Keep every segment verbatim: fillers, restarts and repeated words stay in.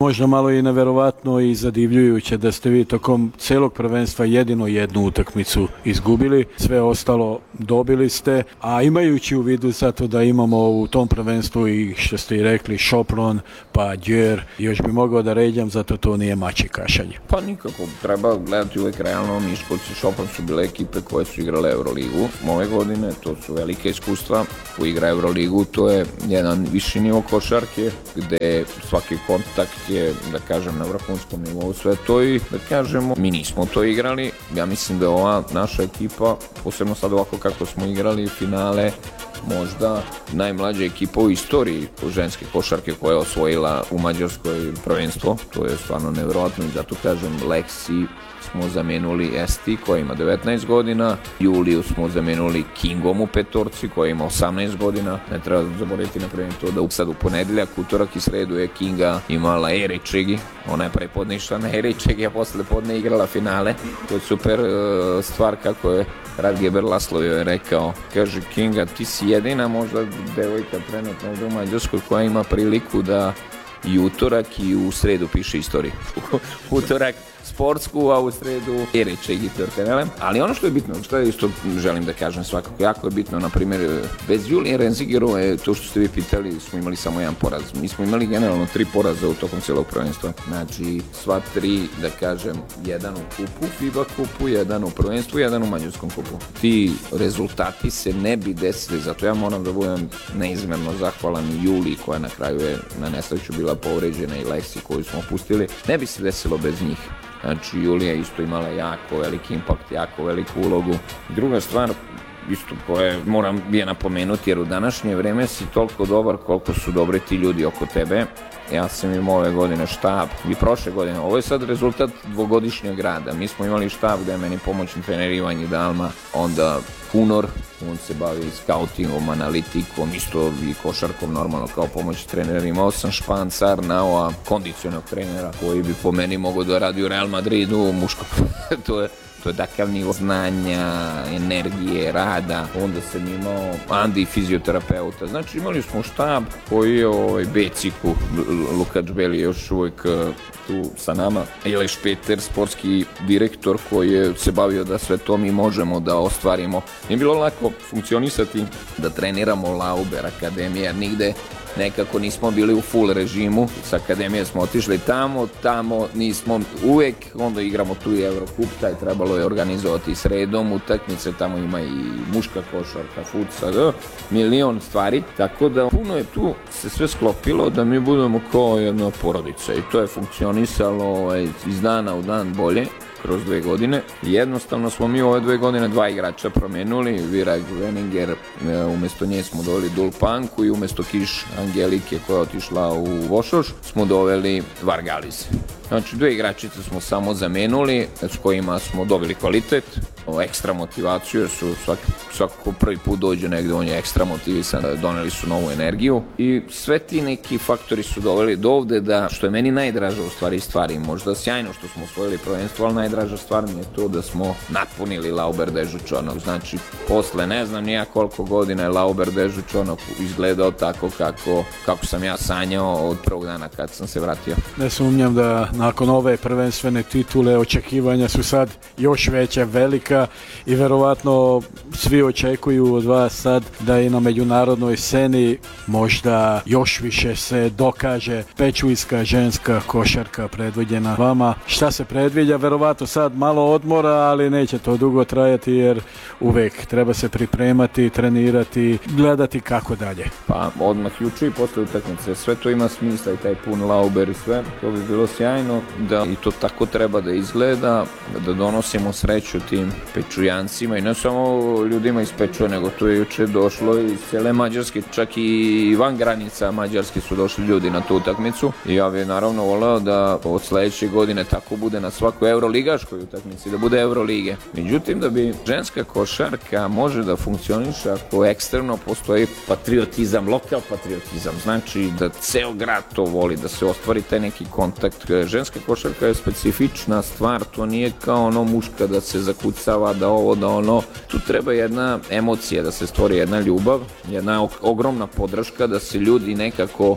Možda malo i neverovatno i zadivljujuće da ste vi tokom celog prvenstva jedino jednu utakmicu izgubili, sve ostalo dobili ste, a imajući u vidu zato da imamo u tom prvenstvu i što ste i rekli Šopron, pa Djör, još bi mogao da ređam, zato to nije mač i kašanje. Pa nikako, treba gledati uvijek realno, Miškolci i Šopron su bile ekipe koje su igrale Euroligu ove godine, to su velike iskustva, ko igra Euroligu, to je jedan viši nivo košarke, gde svaki kontakt je, da kažem, na vrhunskom nivou, sve to i, da kažemo, mi nismo to igrali. Ja mislim da ova naša ekipa, posebno sad ovako kako smo igrali finale, možda najmlađa ekipa u istoriji ženske košarke koja je osvojila u Mađarskoj prvenstvo. To je stvarno nevjerojatno i zato kažem, Lexi smo zamenuli Esti koja ima devetnaest godina, Juliju smo zamenuli Kingom u petorci koja ima osamnaest godina. Ne treba zaboraviti na primjer to da sad u ponedeljak, utorak i sredu je Kinga imala Eri Čegi, ona je prepodne išla na Eri Čegi, a posle podne igrala finale. To je super uh, stvar kako je Radge Berlaslo je rekao, kaže Kinga, ti si jedina možda devojka trenutno u Mađarskoj koja ima priliku da i utorak i u sredu piše istoriju. Utorak sportsku, a u sredu Ereče i Tortenele. Ali ono što je bitno, što je isto želim da kažem svakako, jako je bitno, na primjer, bez Julije Renzigerove, to što ste vi pitali, smo imali samo jedan poraz. Mi smo imali generalno tri poraza u tokom cijelog prvenstva. Znači, sva tri, da kažem, jedan u kupu, FIBA kupu, jedan u prvenstvu, jedan u mađarskom kupu. Ti rezultati se ne bi desili, zato ja moram da budem neizmjerno zahvalan i Juliji, koja na kraju je na nesreću bila povređena, i Lexi koju smo pustili, ne bi se desilo bez njih. Znači, Julija isto imala jako veliki impakt, jako veliku ulogu. Druga stvar, isto koje moram je napomenuti, jer u današnje vreme si toliko dobar koliko su dobri ti ljudi oko tebe. Ja sam imao ove godine štab i prošle godine. Ovo je sad rezultat dvogodišnjeg rada. Mi smo imali štab gde je meni pomoćni trener Ivan Jidalma, onda Kunor, on se bavi skautingom, analitikom, isto i košarkom normalno kao pomoćni trener. Imao sam Špancar, Naoa, kondicionog trenera koji bi po meni mogao da radi u Real Madridu, muško. To je To je takav nivo znanja, energije, rada. Onda sam imao Andi, fizioterapeuta. Znači imali smo štab koji je ovaj Beciku, Lukač Beli je još uvijek tu sa nama. Ileš Peter, sportski direktor koji je se bavio da sve to mi možemo da ostvarimo. Nije bilo lako funkcionisati, da treniramo Lauber Akademija, jer nigde nekako nismo bili u full režimu. S akademije smo otišli tamo, tamo nismo uvek, onda igramo tu i Eurocup, taj trebalo je organizovati sredom utakmice, tamo ima i muška košarka, futsal, milion stvari, tako da puno je tu se sve sklopilo da mi budemo kao jedna porodica i to je funkcionisalo ovaj, iz dana u dan bolje kroz dve godine. Jednostavno smo mi ove dve godine dva igrača promenuli, Vira Veninger, umjesto nje smo doveli Dulpanku i umjesto Kiš Angelike koja je otišla u Vošoš smo doveli Vargalis. Znači dve igračice smo samo zamenuli s kojima smo dobili kvalitet, ekstra motivaciju jer su svaki, svako prvi put dođe negdje on je ekstra motivisan, doneli su novu energiju i sve ti neki faktori su doveli do ovde da, što je meni najdraža u stvari stvari, možda sjajno što smo osvojili prvenstvo, ali najdraža stvar mi je to da smo napunili Lauber Dežučonok. Znači posle ne znam nija koliko godina je Lauber Dežučonok izgledao tako kako, kako sam ja sanjao od prvog dana kad sam se vratio. Ne sumnjam da nakon ove prvenstvene titule očekivanja su sad još veća, velika i verovatno svi očekuju od vas sad da i na međunarodnoj sceni možda još više se dokaže pečujska ženska košarka predvođena vama. Šta se predviđa? Verovatno sad malo odmora, ali neće to dugo trajati jer uvek treba se pripremati, trenirati, gledati kako dalje. Pa odmah juče i posle utakmice, sve to ima smisla i taj pun Lauber i sve, to bi bilo sjajno da i to tako treba da izgleda, da donosimo sreću tim pečujancima i ne samo ljudima iz Pečuje, nego to je juče došlo iz cijele Mađarske, čak i van granica Mađarske su došli ljudi na tu utakmicu i ja bih naravno voleo da od sledeće godine tako bude na svakoj euroligaškoj utakmici, da bude Eurolige. Međutim, da bi ženska košarka može da funkcioniše ako eksterno postoji patriotizam, lokal patriotizam, znači da ceo grad to voli, da se ostvari taj neki kontakt. Ženska košarka je specifična stvar, to nije kao ono muška da se zakucava, da ovo, da ono. Tu treba jedna emocija, da se stvori jedna ljubav, jedna ogromna podrška, da se ljudi nekako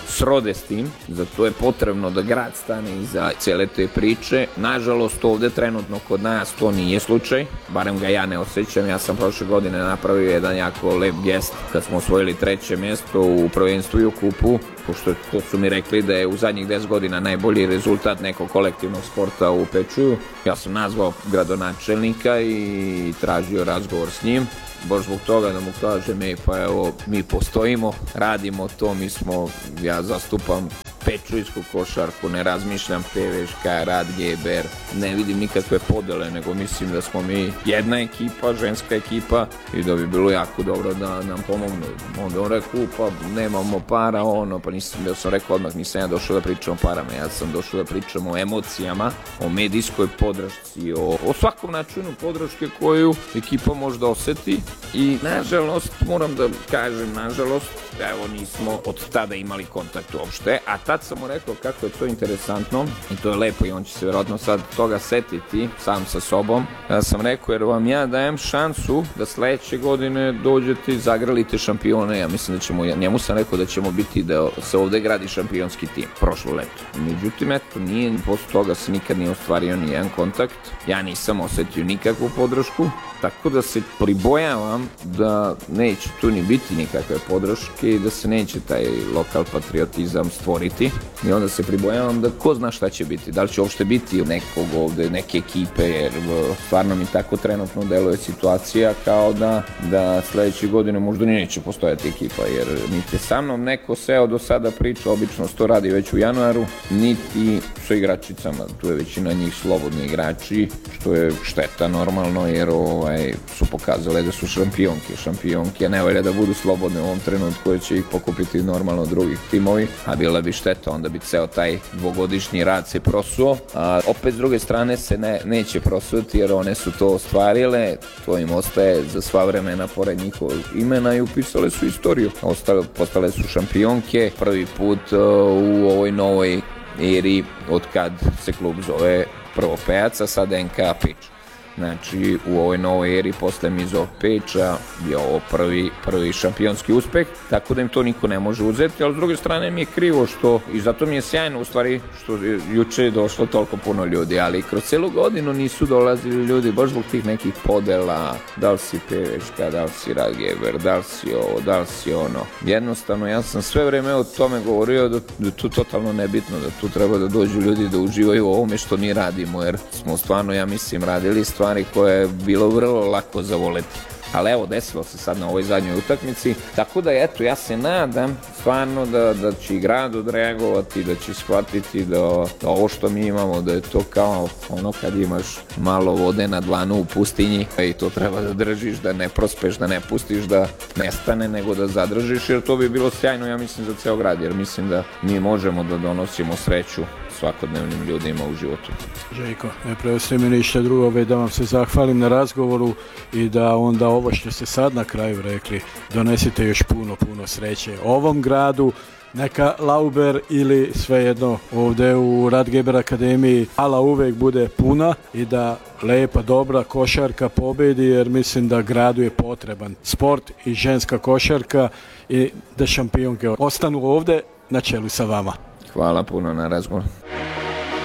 srode s tim, zato je potrebno da grad stane iza cele te priče. Nažalost, ovde trenutno kod nas to nije slučaj, barem ga ja ne osjećam. Ja sam prošle godine napravio jedan jako lep gest kad smo osvojili treće mjesto u prvenstvu i u kupu, pošto to su mi rekli da je u zadnjih deset godina najbolji rezultat nekog kolektivnog sporta u Pečuju. Ja sam nazvao gradonačelnika i tražio razgovor s njim, baš zbog toga da mu kažem, ej, pa evo, mi postojimo, radimo to, mi smo, ja zastupam pečujsku košarku, ne razmišljam Peveška, Rad Geber, ne vidim nikakve podele, nego mislim da smo mi jedna ekipa, ženska ekipa i da bi bilo jako dobro da nam pomognu. Onda on rekao, pa nemamo para, ono, pa nisam, ja sam rekao odmah, nisam ja došao da pričam o parama, ja sam došao da pričam o emocijama, o medijskoj podršci, o, o svakom načinu podrške koju ekipa može da oseti i nažalost, moram da kažem, nažalost, evo nismo od tada imali kontakt uopšte, a tad sam mu rekao kako je to interesantno i to je lepo i on će se vjerojatno sad toga setiti sam sa sobom. Ja sam rekao jer vam ja dajem šansu da sledeće godine dođete i zagrlite šampione. Ja mislim da ćemo, njemu sam rekao da ćemo biti da se ovde gradi šampionski tim prošlo leto. Međutim, eto, nije, posle toga se nikad nije ostvario ni jedan kontakt. Ja nisam osetio nikakvu podršku, tako da se pribojavam da neće tu ni biti nikakve podrške i da se neće taj lokal patriotizam stvoriti. I onda se pribojavam da ko zna šta će biti. Da li će uopšte biti nekog ovde, neke ekipe, jer stvarno mi tako trenutno deluje situacija kao da, da sledeće godine možda ni neće postojati ekipa, jer niti sa mnom neko seo do sada priča, obično to radi već u januaru, niti sa igračicama. Tu je većina njih slobodni igrači, što je šteta normalno, jer ovaj, su pokazale da su šampionke. Šampionke ne valja da budu slobodne u ovom trenutku, koje će ih pokupiti normalno drugih timovi, a bila bi šteta, onda bi ceo taj dvogodišnji rad se prosuo, a opet s druge strane se ne, neće prosuti jer one su to ostvarile, to im ostaje za sva vremena pored njihovog imena i upisale su istoriju. Ostale, postale su šampionke prvi put uh, u ovoj novoj eri od kad se klub zove prvo Pejac, a sad en ka Peč. Znači, u ovoj novoj eri posle Mizov Peča je ovo prvi, prvi šampionski uspeh, tako da im to niko ne može uzeti, ali s druge strane mi je krivo što, i zato mi je sjajno u stvari što juče je došlo toliko puno ljudi, ali kroz celu godinu nisu dolazili ljudi baš zbog tih nekih podela, da li si Peveška, da li si Rad Geber, da li si ovo, da li si ono. Jednostavno, ja sam sve vreme o tome govorio da, da je to totalno nebitno, da tu treba da dođu ljudi da uživaju u ovome što mi radimo, jer smo stvarno, ja mislim, radili stvari koje je bilo vrlo lako zavoleti. Ali evo, desilo se sad na ovoj zadnjoj utakmici, tako da eto, ja se nadam stvarno da, da će i grad odreagovati, da će shvatiti da, da ovo što mi imamo, da je to kao ono kad imaš malo vode na dlanu u pustinji i to treba da držiš, da ne prospeš, da ne pustiš da nestane, nego da zadržiš, jer to bi bilo sjajno, ja mislim, za ceo grad, jer mislim da mi možemo da donosimo sreću svakodnevnim ljudima u životu. Željko, ne preostaje mi ništa drugo, već da vam se zahvalim na razgovoru i da onda ovo što ste sad na kraju rekli, donesite još puno, puno sreće ovom gradu, neka Lauber ili svejedno ovdje u Rad Geber Akademiji hala uvek bude puna i da lepa, dobra košarka pobedi, jer mislim da gradu je potreban sport i ženska košarka i da šampionke ostanu ovdje na čelu sa vama. Hvala puno na razgovor.